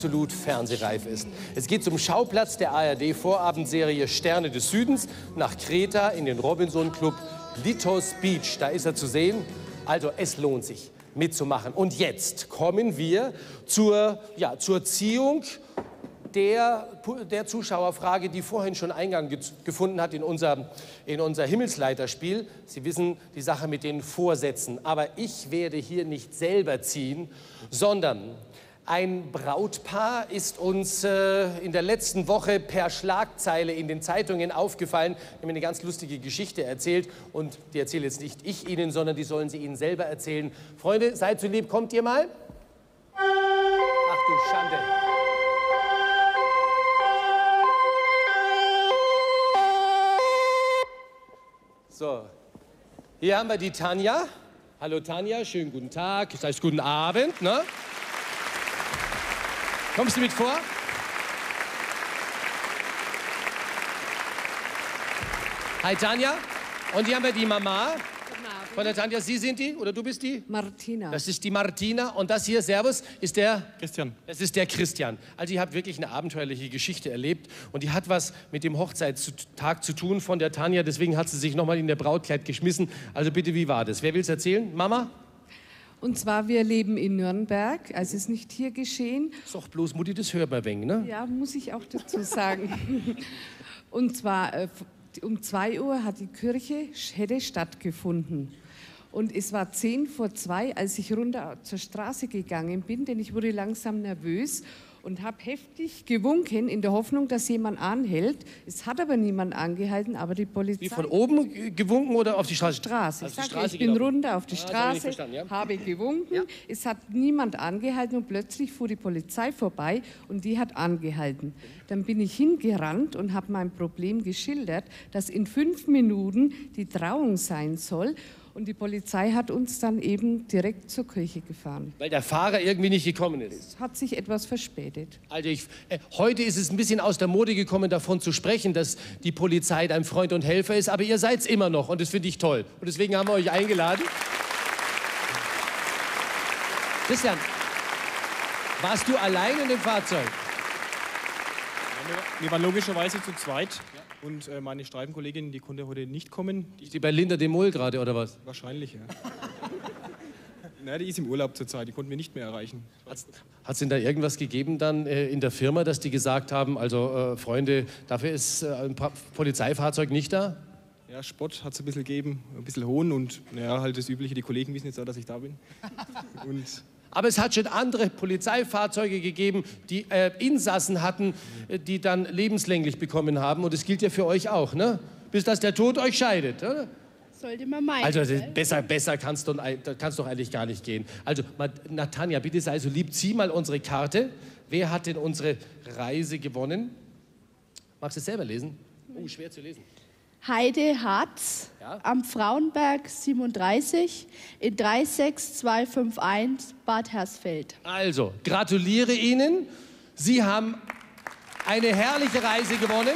absolut fernsehreif ist. Es geht zum Schauplatz der ARD-Vorabendserie Sterne des Südens nach Kreta in den Robinson-Club Litos Beach. Da ist er zu sehen. Also es lohnt sich mitzumachen. Und jetzt kommen wir zur Ziehung der Zuschauerfrage, die vorhin schon Eingang gefunden hat in unser Himmelsleiterspiel. Sie wissen die Sache mit den Vorsätzen. Aber ich werde hier nicht selber ziehen, sondern ein Brautpaar ist uns in der letzten Woche per Schlagzeile in den Zeitungen aufgefallen. Ich habe mir eine ganz lustige Geschichte erzählt und die erzähle jetzt nicht ich Ihnen, sondern die sollen Sie Ihnen selber erzählen. Freunde, seid so lieb, kommt ihr mal? Ach du Schande. So, hier haben wir die Tanja. Hallo Tanja, schönen guten Tag, das heißt guten Abend, ne? Kommst du mit vor? Hi Tanja. Und hier haben wir die Mama von der Tanja. Sie sind die oder du bist die? Martina. Das ist die Martina. Und das hier, Servus, ist der? Christian. Das ist der Christian. Also ihr habt wirklich eine abenteuerliche Geschichte erlebt. Und die hat was mit dem Hochzeitstag zu tun von der Tanja. Deswegen hat sie sich nochmal in der Brautkleid geschmissen. Also bitte, wie war das? Wer will es erzählen? Mama? Und zwar, wir leben in Nürnberg, also es ist nicht hier geschehen. Ist doch bloß, Mutti, das hört man wegen, ne? Ja, muss ich auch dazu sagen. Und zwar um 2 Uhr hat die Kirche hätte stattgefunden. Und es war 1:10 als ich runter zur Straße gegangen bin, denn ich wurde langsam nervös und habe heftig gewunken in der Hoffnung, dass jemand anhält. Es hat aber niemand angehalten, aber die Polizei... Wie, von oben gewunken oder auf die Straße? Straße. Also ich die Straße ich bin gelaufen. runter auf die Straße, ja? habe gewunken. Ja. Es hat niemand angehalten und plötzlich fuhr die Polizei vorbei und die hat angehalten. Dann bin ich hingerannt und habe mein Problem geschildert, dass in 5 Minuten die Trauung sein soll. Und die Polizei hat uns dann eben direkt zur Kirche gefahren. Weil der Fahrer irgendwie nicht gekommen ist. Es hat sich etwas verspätet. Also heute ist es ein bisschen aus der Mode gekommen, davon zu sprechen, dass die Polizei dein Freund und Helfer ist. Aber ihr seid's immer noch und das finde ich toll. Und deswegen haben wir euch eingeladen. Christian, warst du allein in dem Fahrzeug? Wir waren logischerweise zu zweit. Und meine Streifenkollegin, die konnte heute nicht kommen. Ist die bei Linda de Mol gerade, oder was? Wahrscheinlich, ja. Naja, die ist im Urlaub zurzeit, die konnten wir nicht mehr erreichen. Hat es denn da irgendwas gegeben dann in der Firma, dass die gesagt haben, also Freunde, dafür ist ein Polizeifahrzeug nicht da? Ja, Spott hat es ein bisschen gegeben, ein bisschen Hohn und naja, halt das Übliche, die Kollegen wissen jetzt auch, dass ich da bin. Und aber es hat schon andere Polizeifahrzeuge gegeben, die Insassen hatten, die dann lebenslänglich bekommen haben. Und das gilt ja für euch auch, ne? Bis dass der Tod euch scheidet, oder? Sollte man meinen. Also besser kann es doch eigentlich gar nicht gehen. Also Tanja, bitte sei so lieb, zieh mal unsere Karte. Wer hat denn unsere Reise gewonnen? Magst du es selber lesen? Oh, schwer zu lesen. Heide Hartz, Ja? am Frauenberg 37 in 36251 Bad Hersfeld. Also, gratuliere Ihnen. Sie haben eine herrliche Reise gewonnen.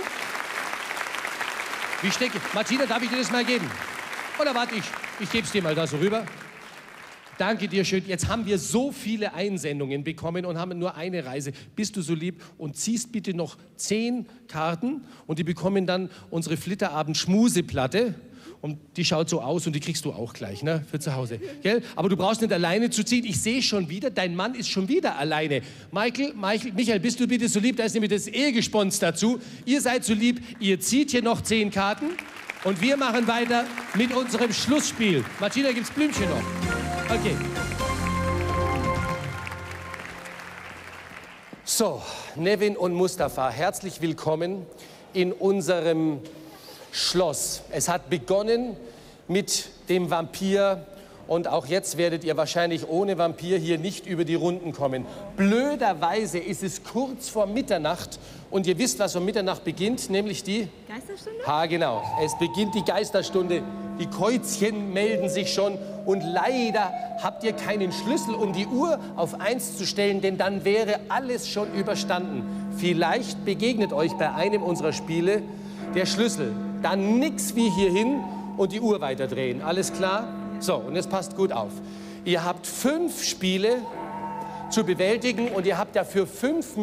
Wie stecke ich? Martina, darf ich dir das mal geben? Oder warte, ich gebe es dir mal da so rüber. Danke dir schön. Jetzt haben wir so viele Einsendungen bekommen und haben nur eine Reise. Bist du so lieb und ziehst bitte noch 10 Karten und die bekommen dann unsere Flitterabend-Schmuseplatte. Und die schaut so aus und die kriegst du auch gleich, ne, für zu Hause. Gell? Aber du brauchst nicht alleine zu ziehen. Ich sehe schon wieder, dein Mann ist schon wieder alleine. Michael, bist du bitte so lieb? Da ist nämlich das Ehegespons dazu. Ihr seid so lieb, ihr zieht hier noch 10 Karten. Und wir machen weiter mit unserem Schlussspiel. Martina, gibt's Blümchen noch? Okay. So, Nevin und Mustafa, herzlich willkommen in unserem Schloss. Es hat begonnen mit dem Vampir und auch jetzt werdet ihr wahrscheinlich ohne Vampir hier nicht über die Runden kommen. Blöderweise ist es kurz vor Mitternacht und ihr wisst, was um Mitternacht beginnt, nämlich die... Geisterstunde? Ha, genau. Es beginnt die Geisterstunde. Die Käuzchen melden sich schon und leider habt ihr keinen Schlüssel, um die Uhr auf 1 zu stellen, denn dann wäre alles schon überstanden. Vielleicht begegnet euch bei einem unserer Spiele der Schlüssel. Dann nix wie hierhin und die Uhr weiterdrehen. Alles klar? So, und jetzt passt gut auf. Ihr habt 5 Spiele zu bewältigen und ihr habt dafür 5